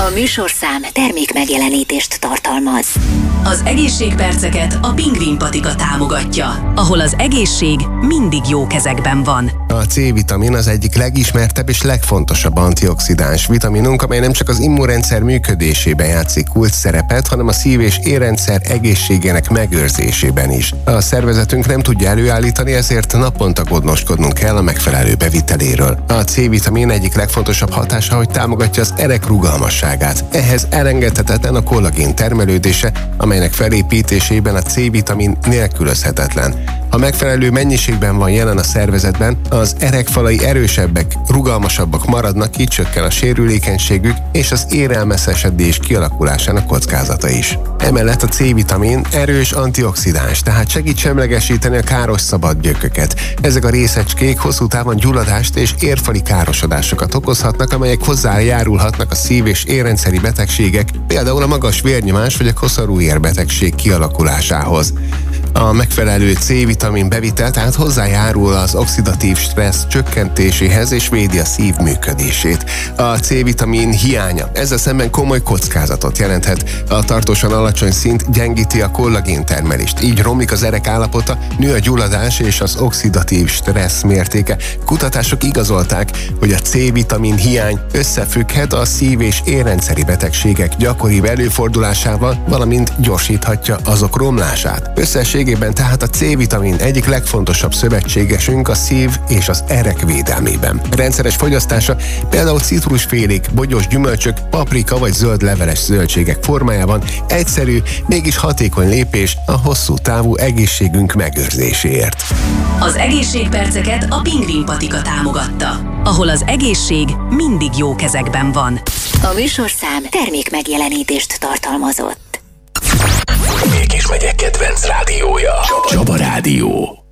A műsorszám termék megjelenítést tartalmaz. Az egészségperceket a Pingvin patika támogatja, ahol az egészség mindig jó kezekben van. A C-vitamin az egyik legismertebb és legfontosabb antioxidáns vitaminunk, amely nem csak az immunrendszer működésében játszik kulcs szerepet, hanem a szív- és érrendszer egészségének megőrzésében is. A szervezetünk nem tudja előállítani, ezért naponta gondoskodnunk kell a megfelelő beviteléről. A C-vitamin egyik legfontosabb hatása, hogy támogatja az erek rugalmasságát. Ehhez elengedhetetlen a kollagén termelődése, amelynek felépítésében a C-vitamin nélkülözhetetlen. Ha megfelelő mennyiségben van jelen a szervezetben, az erekfalai erősebbek, rugalmasabbak maradnak, így csökken a sérülékenységük és az érelmeszesedés kialakulásának kockázata is. Emellett a C-vitamin erős antioxidáns, tehát segít semlegesíteni a káros szabadgyököket. Ezek a részecskék hosszú távon gyulladást és érfali károsodásokat okozhatnak, amelyek hozzájárulhatnak a szív- és érrendszeri betegségek, például a magas vérnyomás vagy a koszorúérbetegség kialakulásához. A megfelelő C-vitamin bevitel tehát hozzájárul az oxidatív stressz csökkentéséhez és védi a szív működését. A C-vitamin hiánya ezzel szemben komoly kockázatot jelenthet. A tartósan alacsony szint gyengíti a kollagén termelést, így romlik az erek állapota, nő a gyulladás és az oxidatív stressz mértéke. Kutatások igazolták, hogy a C-vitamin hiány összefügghet a szív- és érrendszeri betegségek gyakoribb előfordulásával, valamint gyorsíthatja azok romlását. Összességében tehát a C-vitamin egyik legfontosabb szövetségesünk a szív- és az erek védelmében. Rendszeres fogyasztása például citrusfélék, bogyós gyümölcsök, paprika vagy zöld leveles zöldségek formájában egyszerű, mégis hatékony lépés a hosszú távú egészségünk megőrzéséért. Az egészségperceket a Pingvin patika támogatta, ahol az egészség mindig jó kezekben van. A műsorszám termék megjelenítést tartalmazott. Békés megyek kedvenc rádiója. Csaba Rádió.